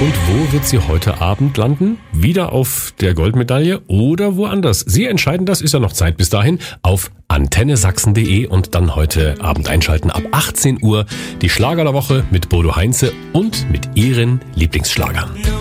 Und wo wird sie heute Abend landen? Wieder auf der Goldmedaille oder woanders? Sie entscheiden das, ist ja noch Zeit bis dahin, auf antennesachsen.de und dann heute Abend einschalten ab 18 Uhr die Schlager der Woche mit Bodo Heinze und mit ihren Lieblingsschlagern.